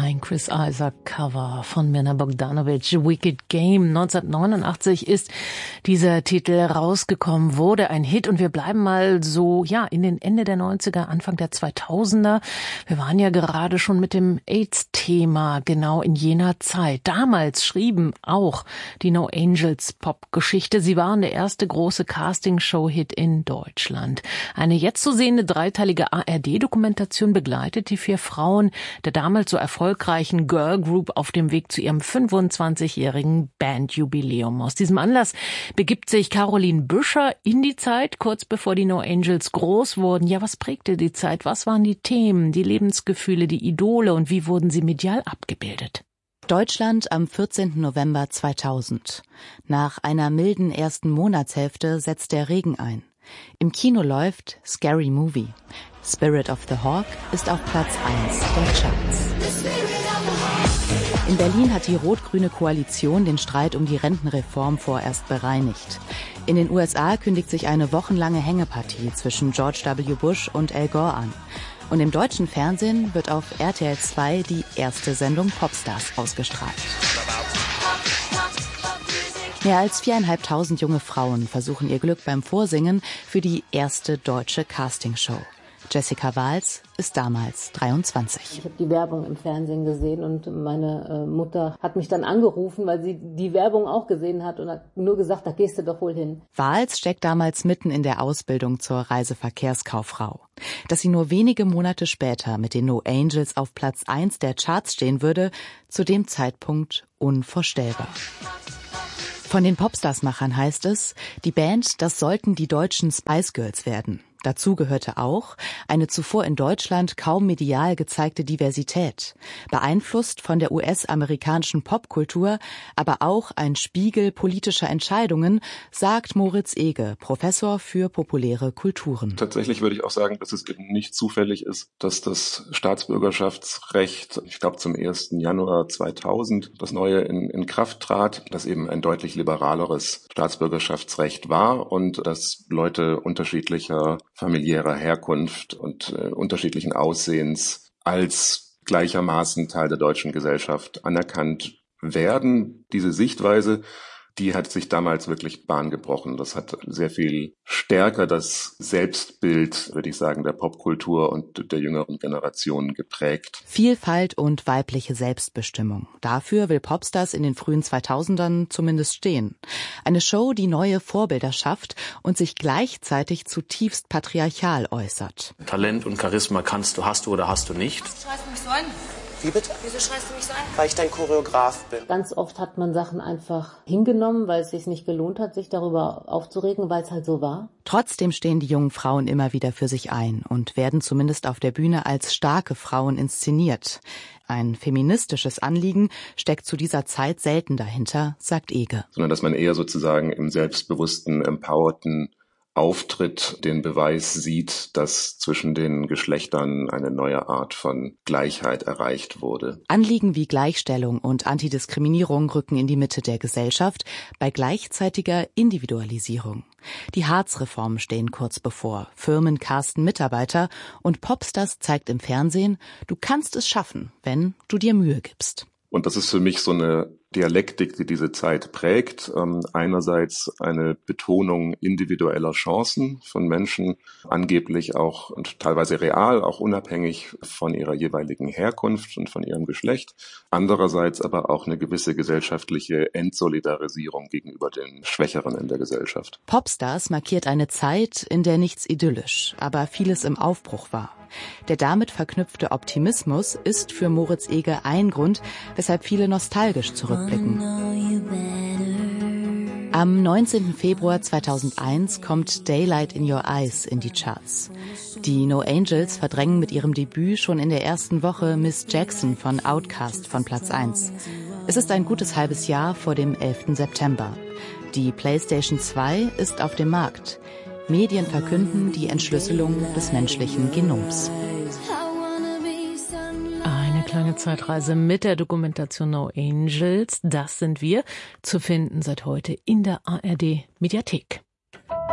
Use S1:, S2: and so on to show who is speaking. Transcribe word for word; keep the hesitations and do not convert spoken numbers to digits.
S1: ein Chris Isaak Cover von Mirna Bogdanovic, Wicked Game. neunzehnhundertneunundachtzig ist dieser Titel rausgekommen, wurde ein Hit und wir bleiben mal so, ja, in den Ende der neunziger, Anfang der zweitausender. Wir waren ja gerade schon mit dem AIDS-Thema genau in jener Zeit. Damals schrieben auch die No Angels Pop-Geschichte. Sie waren der erste große Castingshow-Hit in Deutschland. Eine jetzt zu sehende dreiteilige A R D-Dokumentation begleitet die vier Frauen der damals so erfolgreichen Girl Group auf dem Weg zu ihrem fünfundzwanzigjährigen Bandjubiläum. Aus diesem Anlass begibt sich Caroline Büscher in die Zeit, kurz bevor die No Angels groß wurden. Ja, was prägte die Zeit? Was waren die Themen, die Lebensgefühle, die Idole und wie wurden sie medial abgebildet?
S2: Deutschland am vierzehnten November zweitausend. Nach einer milden ersten Monatshälfte setzt der Regen ein. Im Kino läuft Scary Movie. Spirit of the Hawk ist auf Platz eins der Charts. In Berlin hat die rot-grüne Koalition den Streit um die Rentenreform vorerst bereinigt. In den U S A kündigt sich eine wochenlange Hängepartie zwischen George W. Bush und Al Gore an. Und im deutschen Fernsehen wird auf R T L zwei die erste Sendung Popstars ausgestrahlt. Mehr als viereinhalbtausend junge Frauen versuchen ihr Glück beim Vorsingen für die erste deutsche Castingshow. Jessica Wahls ist damals dreiundzwanzig.
S3: Ich habe die Werbung im Fernsehen gesehen und meine äh, Mutter hat mich dann angerufen, weil sie die Werbung auch gesehen hat und hat nur gesagt, da gehst du doch wohl hin.
S2: Wahls steckt damals mitten in der Ausbildung zur Reiseverkehrskauffrau. Dass sie nur wenige Monate später mit den No Angels auf Platz eins der Charts stehen würde, zu dem Zeitpunkt unvorstellbar. Von den Popstars-Machern heißt es, die Band, das sollten die deutschen Spice Girls werden. Dazu gehörte auch eine zuvor in Deutschland kaum medial gezeigte Diversität, beeinflusst von der U S-amerikanischen Popkultur, aber auch ein Spiegel politischer Entscheidungen, sagt Moritz Ege, Professor für populäre Kulturen.
S4: Tatsächlich würde ich auch sagen, dass es eben nicht zufällig ist, dass das Staatsbürgerschaftsrecht, ich glaube zum ersten Januar zweitausend, das neue in, in Kraft trat, das eben ein deutlich liberaleres Staatsbürgerschaftsrecht war und dass Leute unterschiedlicher familiärer Herkunft und äh, unterschiedlichen Aussehens als gleichermaßen Teil der deutschen Gesellschaft anerkannt werden. Diese Sichtweise, die hat sich damals wirklich Bahn gebrochen. Das hat sehr viel stärker das Selbstbild, würde ich sagen, der Popkultur und der jüngeren Generation geprägt.
S2: Vielfalt und weibliche Selbstbestimmung. Dafür will Popstars in den frühen zweitausendern zumindest stehen. Eine Show, die neue Vorbilder schafft und sich gleichzeitig zutiefst patriarchal äußert.
S5: Talent und Charisma kannst du, hast du oder hast du nicht.
S6: Du schreist mich so an.
S7: Wie bitte?
S6: Wieso schreist du mich so an?
S7: Weil ich dein Choreograf bin.
S3: Ganz oft hat man Sachen einfach hingenommen, weil es sich nicht gelohnt hat, sich darüber aufzuregen, weil es halt so war.
S2: Trotzdem stehen die jungen Frauen immer wieder für sich ein und werden zumindest auf der Bühne als starke Frauen inszeniert. Ein feministisches Anliegen steckt zu dieser Zeit selten dahinter, sagt Ege.
S4: Sondern dass man eher sozusagen im selbstbewussten, empowerten Auftritt den Beweis sieht, dass zwischen den Geschlechtern eine neue Art von Gleichheit erreicht wurde.
S2: Anliegen wie Gleichstellung und Antidiskriminierung rücken in die Mitte der Gesellschaft bei gleichzeitiger Individualisierung. Die Hartz-Reformen stehen kurz bevor. Firmen casten Mitarbeiter und Popstars zeigt im Fernsehen, du kannst es schaffen, wenn du dir Mühe gibst.
S4: Und das ist für mich so eine Dialektik, die diese Zeit prägt. Ähm, einerseits eine Betonung individueller Chancen von Menschen, angeblich auch und teilweise real, auch unabhängig von ihrer jeweiligen Herkunft und von ihrem Geschlecht. Andererseits aber auch eine gewisse gesellschaftliche Entsolidarisierung gegenüber den Schwächeren in der Gesellschaft.
S2: Popstars markiert eine Zeit, in der nichts idyllisch, aber vieles im Aufbruch war. Der damit verknüpfte Optimismus ist für Moritz Ege ein Grund, weshalb viele nostalgisch zurückblicken. Am neunzehnten Februar zweitausendeins kommt Daylight in Your Eyes in die Charts. Die No Angels verdrängen mit ihrem Debüt schon in der ersten Woche Miss Jackson von Outkast von Platz eins. Es ist ein gutes halbes Jahr vor dem elften September. Die PlayStation zwei ist auf dem Markt. Medien verkünden die Entschlüsselung des menschlichen Genoms.
S1: Eine kleine Zeitreise mit der Dokumentation No Angels. Das sind wir. Zu finden seit heute in der A R D Mediathek.